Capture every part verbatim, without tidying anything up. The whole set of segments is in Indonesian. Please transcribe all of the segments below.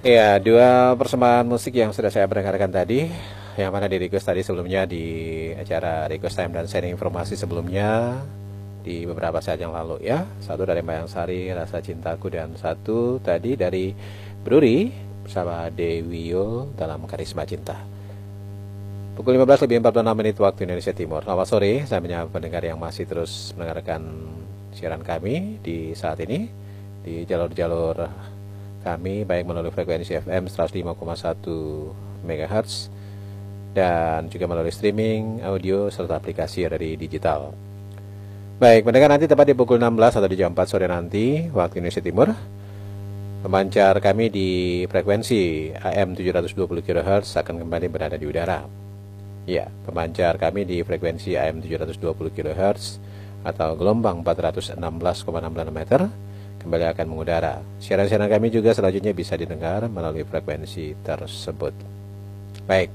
Ya, dua persembahan musik yang sudah saya perdengarkan tadi, yang mana di request tadi sebelumnya di acara request time dan sharing informasi sebelumnya di beberapa saat yang lalu ya. Satu dari Mayang Sari, Rasa Cintaku, dan satu tadi dari Bruri bersama Dewio dalam Karisma Cinta. Pukul lima belas lebih empat puluh enam menit waktu Indonesia Timur. Selamat sore, saya menyapa pendengar yang masih terus mendengarkan siaran kami di saat ini di jalur-jalur kami baik melalui frekuensi F M seratus lima koma satu megahertz dan juga melalui streaming audio serta aplikasi dari digital. Baik, pendengar, nanti tepat di pukul enam belas atau di jam empat sore nanti waktu Indonesia Timur, pemancar kami di frekuensi A M tujuh ratus dua puluh kilohertz akan kembali berada di udara. Ya, pemancar kami di frekuensi A M tujuh ratus dua puluh kilohertz atau gelombang empat ratus enam belas koma enam meter kembali akan mengudara. Siaran-siaran kami juga selanjutnya bisa didengar melalui frekuensi tersebut. Baik,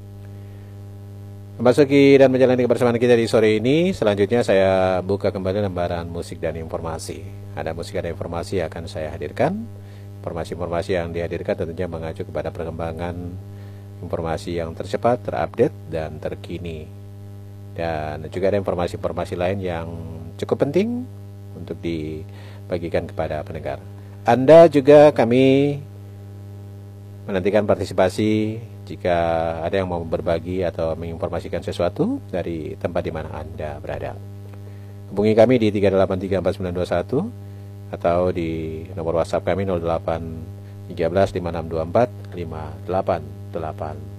memasuki dan menjalani kebersamaan kita di sore ini, selanjutnya saya buka kembali lembaran musik dan informasi. Ada musik, ada informasi yang akan saya hadirkan. Informasi-informasi yang dihadirkan tentunya mengacu kepada perkembangan informasi yang tercepat, terupdate, dan terkini. Dan juga ada informasi-informasi lain yang cukup penting untuk dibagikan kepada pendengar. Anda juga kami menantikan partisipasi jika ada yang mau berbagi atau menginformasikan sesuatu dari tempat di mana Anda berada. Hubungi kami di tiga delapan tiga empat sembilan dua satu atau di nomor WhatsApp kami nol delapan satu tiga lima enam dua empat lima delapan delapan.